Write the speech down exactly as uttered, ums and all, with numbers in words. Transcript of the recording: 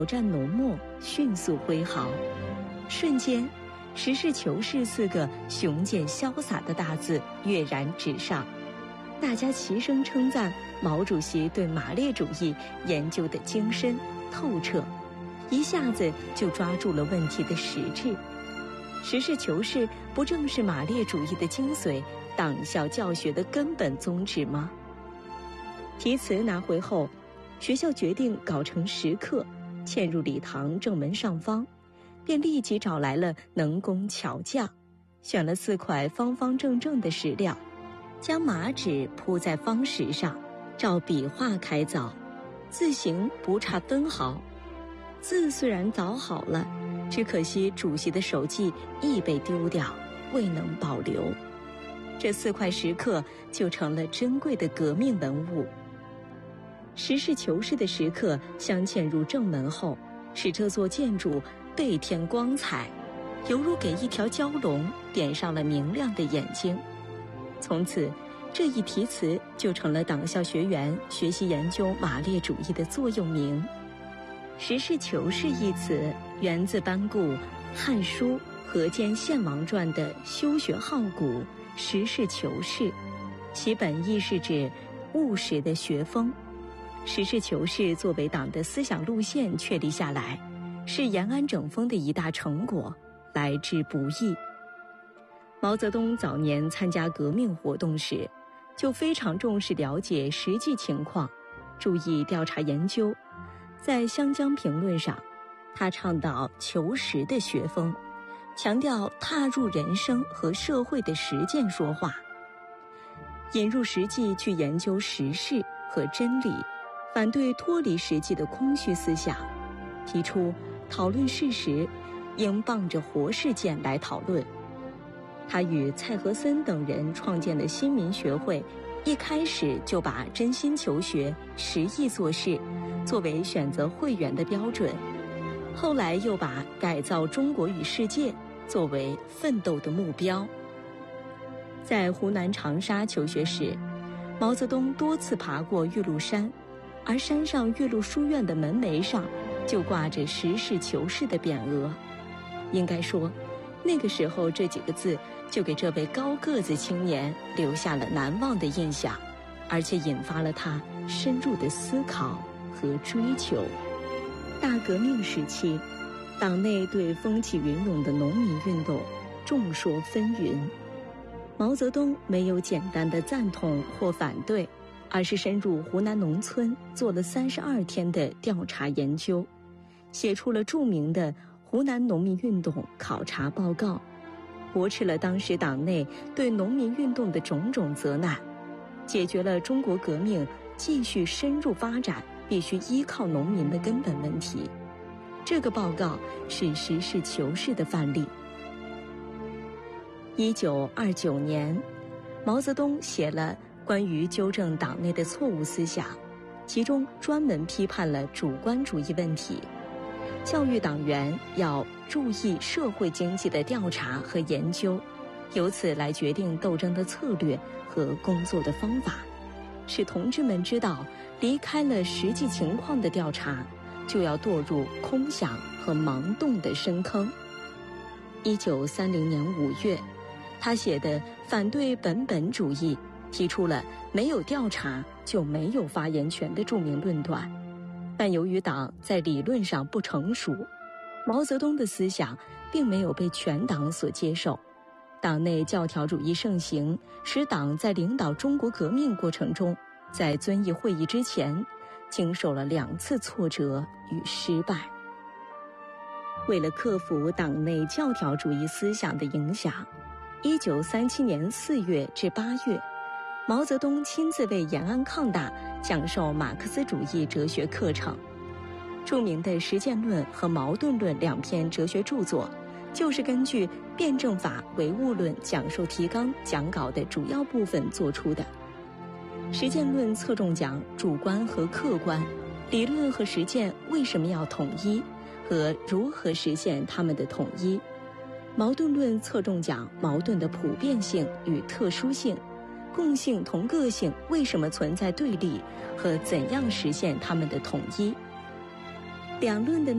战浓墨，迅速挥毫，瞬间实事求是四个雄健潇洒的大字跃然纸上，大家齐声称赞毛主席对马列主义研究的精深透彻，一下子就抓住了问题的实质。实事求是不正是马列主义的精髓，党校教学的根本宗旨吗？题词拿回后，学校决定搞成石刻，嵌入礼堂正门上方，便立即找来了能工巧匠，选了四块方方正正的石料，将麻纸铺在方石上，照笔画开凿，字形不差分毫。字虽然凿好了，只可惜主席的手迹亦被丢掉，未能保留。这四块石刻就成了珍贵的革命文物。实事求是的石刻镶嵌入正门后，使这座建筑倍添光彩，犹如给一条蛟龙点上了明亮的眼睛。从此，这一题词就成了党校学员学习研究马列主义的座右铭。实事求是一词源自班固《汉书·河间献王传》的修学好古，实事求是，其本意是指务实的学风。实事求是作为党的思想路线确立下来，是延安整风的一大成果，来之不易。毛泽东早年参加革命活动时，就非常重视了解实际情况，注意调查研究。在《湘江评论》上，他倡导求实的学风，强调踏入人生和社会的实践说话，引入实际去研究实事和真理，反对脱离实际的空虚思想，提出讨论事实应傍着活事件来讨论。他与蔡和森等人创建了新民学会，一开始就把真心求学、实意做事作为选择会员的标准，后来又把改造中国与世界作为奋斗的目标。在湖南长沙求学时，毛泽东多次爬过岳麓山，而山上岳麓书院的门楣上就挂着实事求是的匾额。应该说，那个时候这几个字就给这位高个子青年留下了难忘的印象，而且引发了他深入的思考和追求。大革命时期，党内对风起云涌的农民运动众说纷纭。毛泽东没有简单的赞同或反对，而是深入湖南农村做了三十二天的调查研究，写出了著名的《湖南农民运动考察报告》，驳斥了当时党内对农民运动的种种责难，解决了中国革命继续深入发展必须依靠农民的根本问题。这个报告是实事求是的范例。一九二九年，毛泽东写了关于纠正党内的错误思想，其中专门批判了主观主义问题，教育党员要注意社会经济的调查和研究，由此来决定斗争的策略和工作的方法，使同志们知道，离开了实际情况的调查，就要堕入空想和盲动的深坑。一九三零年五月，他写的《反对本本主义》提出了没有调查就没有发言权的著名论断，但由于党在理论上不成熟，毛泽东的思想并没有被全党所接受，党内教条主义盛行，使党在领导中国革命过程中，在遵义会议之前经受了两次挫折与失败。为了克服党内教条主义思想的影响，一九三七年四月至八月，毛泽东亲自为延安抗大讲授马克思主义哲学课程。著名的《实践论》和《矛盾论》两篇哲学著作，就是根据辩证法唯物论讲授提纲讲稿的主要部分做出的。《实践论》侧重讲主观和客观，理论和实践为什么要统一，和如何实现它们的统一。矛盾论侧重讲矛盾的普遍性与特殊性，共性同个性为什么存在对立，和怎样实现它们的统一。两论的